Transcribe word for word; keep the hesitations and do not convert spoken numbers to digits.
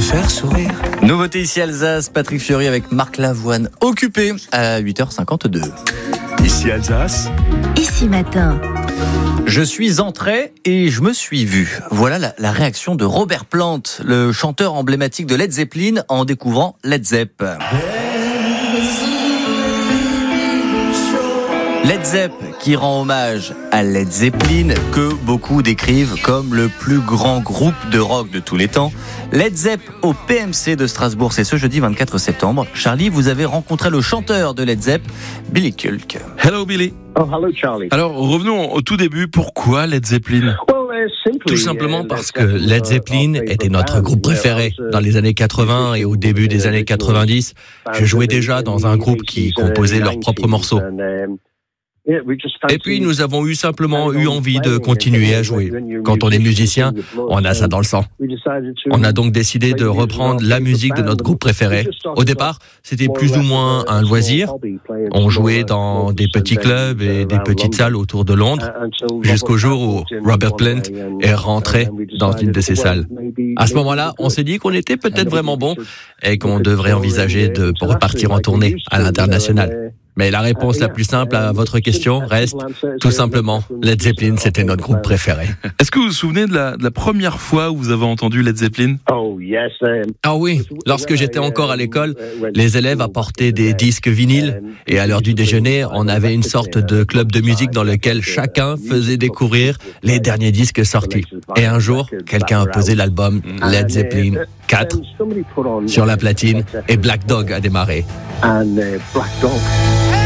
faire sourire. Nouveauté ici Alsace, Patrick Fiori avec Marc Lavoine, occupé à huit heures cinquante-deux. Ici Alsace. Ici matin. Je suis entré et je me suis vu. Voilà la, la réaction de Robert Plant, le chanteur emblématique de Led Zeppelin, en découvrant Led Zepp. Led Zepp qui rend hommage à Led Zeppelin, que beaucoup décrivent comme le plus grand groupe de rock de tous les temps. Led Zepp au P M C de Strasbourg, c'est ce jeudi vingt-quatre septembre. Charlie, vous avez rencontré le chanteur de Led Zepp, Billy Kulk. Hello Billy. Oh, hello Charlie. Alors revenons au tout début, pourquoi Led Zeppelin ? Tout simplement parce que Led Zeppelin était notre groupe préféré. Dans les années quatre-vingts et au début des années quatre-vingt-dix, je jouais déjà dans un groupe qui composait leurs propres morceaux. Et puis nous avons eu simplement eu envie de continuer à jouer. Quand on est musicien, on a ça dans le sang. On a donc décidé de reprendre la musique de notre groupe préféré. Au départ, c'était plus ou moins un loisir. On jouait dans des petits clubs et des petites salles autour de Londres, jusqu'au jour où Robert Plant est rentré dans une de ces salles. À ce moment-là, on s'est dit qu'on était peut-être vraiment bon et qu'on devrait envisager de repartir en tournée à l'international. Mais la réponse la plus simple à votre question reste tout simplement Led Zeppelin, c'était notre groupe préféré. Est-ce que vous vous souvenez de la, de la première fois où vous avez entendu Led Zeppelin ? Ah oui, lorsque j'étais encore à l'école, les élèves apportaient des disques vinyles et à l'heure du déjeuner, on avait une sorte de club de musique dans lequel chacun faisait découvrir les derniers disques sortis. Et un jour, quelqu'un a posé l'album Led Zeppelin quatre sur la platine et Black Dog a démarré. And uh, Black Dog.